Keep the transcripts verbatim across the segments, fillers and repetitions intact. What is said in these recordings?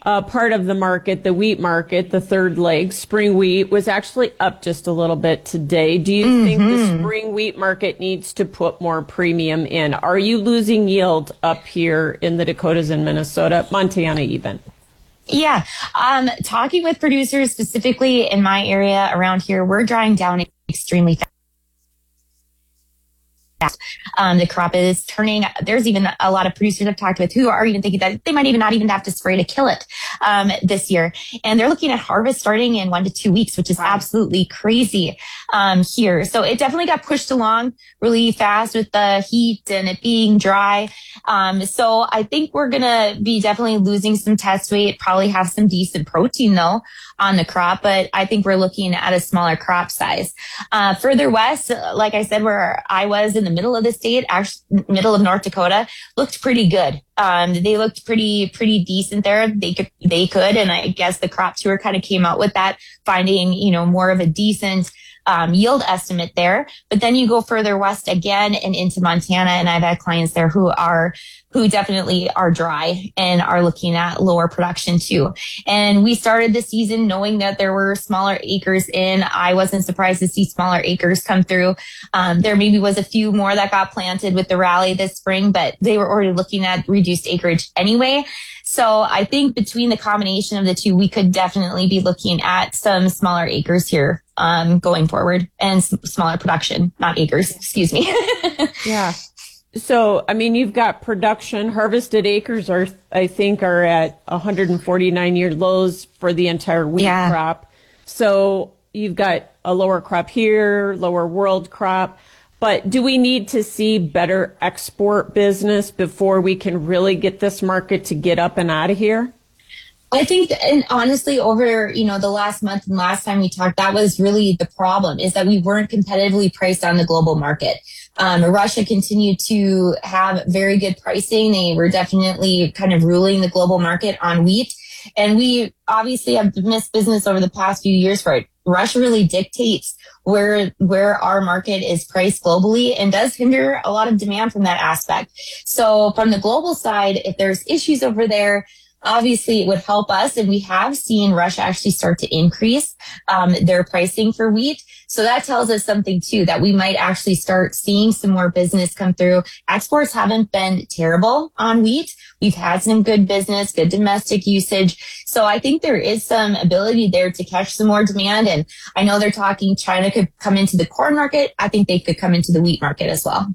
uh, part of the market, the wheat market, the third leg, spring wheat, was actually up just a little bit today. Do you mm-hmm. think the spring wheat market needs to put more premium in? Are you losing yield up here in the Dakotas and Minnesota, Montana even? Yeah. Um, talking with producers specifically in my area around here, we're drying down extremely fast. Um, the crop is turning. There's even a lot of producers I've talked with who are even thinking that they might even not even have to spray to kill it um, this year. And they're looking at harvest starting in one to two weeks, which is wow. absolutely crazy um, here. So it definitely got pushed along really fast with the heat and it being dry. Um, so I think we're going to be definitely losing some test weight, probably have some decent protein though on the crop, but I think we're looking at a smaller crop size. Uh, further west, like I said, where I was in the middle of the state, actually middle of North Dakota, looked pretty good. Um, they looked pretty, pretty decent there. They could, they could, and I guess the crop tour kind of came out with that, finding, you know, more of a decent Um, yield estimate there. But then you go further west again and into Montana, and I've had clients there who are, who definitely are dry and are looking at lower production too. And we started the season knowing that there were smaller acres in. I wasn't surprised to see smaller acres come through. Um, there maybe was a few more that got planted with the rally this spring, but they were already looking at reduced acreage anyway. So I think between the combination of the two, we could definitely be looking at some smaller acres here um, going forward, and s- smaller production, not acres, excuse me. Yeah. So, I mean, you've got production, harvested acres are, I think, are at one hundred forty-nine year lows for the entire wheat yeah. crop. So you've got a lower crop here, lower world crop. But do we need to see better export business before we can really get this market to get up and out of here? I think, and honestly, over, you know, the last month and last time we talked, that was really the problem, is that we weren't competitively priced on the global market. Um, Russia continued to have very good pricing. They were definitely kind of ruling the global market on wheat. And we obviously have missed business over the past few years for it. Russia really dictates where where our market is priced globally and does hinder a lot of demand from that aspect. So from the global side, if there's issues over there, obviously it would help us. And we have seen Russia actually start to increase um, their pricing for wheat. So that tells us something too, that we might actually start seeing some more business come through. Exports haven't been terrible on wheat. We've had some good business, good domestic usage. So I think there is some ability there to catch some more demand. And I know they're talking China could come into the corn market. I think they could come into the wheat market as well.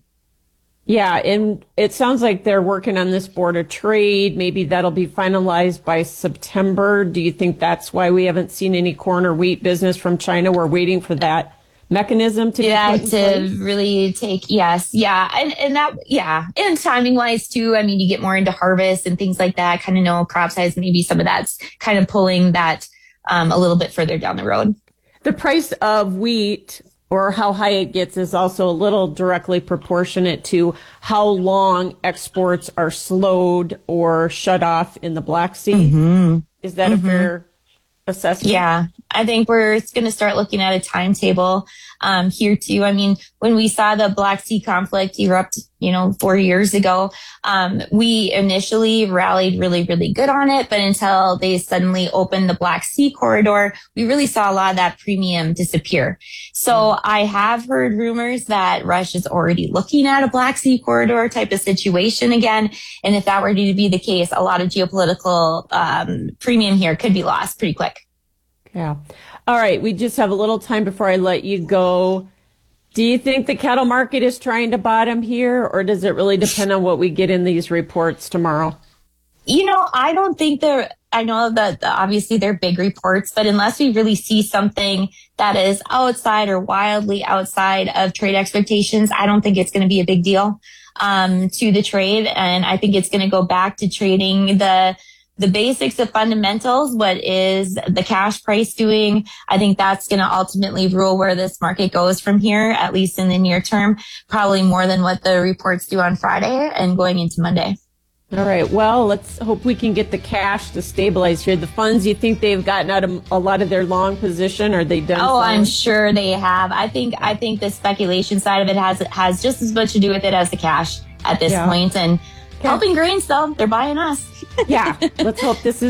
Yeah, and it sounds like they're working on this board of trade. Maybe that'll be finalized by September. Do you think that's why we haven't seen any corn or wheat business from China? We're waiting for that mechanism to yeah, be put in to place? really take, yes, yeah. And, and that, yeah. And timing wise too, I mean, you get more into harvest and things like that, kind of know crop size, maybe some of that's kind of pulling that um, a little bit further down the road. The price of wheat, or how high it gets, is also a little directly proportionate to how long exports are slowed or shut off in the Black Sea. Mm-hmm. Is that mm-hmm. a fair assessment? Yeah, I think we're going to start looking at a timetable um, here too. I mean, when we saw the Black Sea conflict erupt, you know, four years ago, um, we initially rallied really, really good on it. But until they suddenly opened the Black Sea corridor, we really saw a lot of that premium disappear. So mm. I have heard rumors that Russia's already looking at a Black Sea corridor type of situation again. And if that were to be the case, a lot of geopolitical um, premium here could be lost pretty quick. Yeah. All right. We just have a little time before I let you go. Do you think the cattle market is trying to bottom here, or does it really depend on what we get in these reports tomorrow? You know, I don't think they're, I know that obviously they're big reports, but unless we really see something that is outside or wildly outside of trade expectations, I don't think it's going to be a big deal um, to the trade. And I think it's going to go back to trading the The basics of fundamentals. What is the cash price doing? I think that's going to ultimately rule where this market goes from here, at least in the near term, probably more than what the reports do on Friday and going into Monday. All right. Well, let's hope we can get the cash to stabilize here. The funds, you think they've gotten out of a lot of their long position? Are they done? Oh, selling? I'm sure they have. I think I think the speculation side of it has has just as much to do with it as the cash at this yeah. point. And okay. helping grains, though, they're buying us. Yeah. Let's hope this is